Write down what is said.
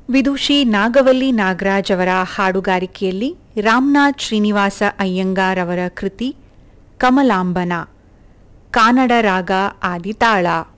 ವಿದುಷಿ ನಾಗವಲ್ಲಿ ನಾಗರಾಜ್ ಅವರ ಹಾಡುಗಾರಿಕೆಯಲ್ಲಿ ರಾಮನಾಥ್ ಶ್ರೀನಿವಾಸ ಅಯ್ಯಂಗಾರ್ ಅವರ ಕೃತಿ ಕಮಲಾಂಬನ, ಕಾನಡ ರಾಗ ಆದಿತಾಳ.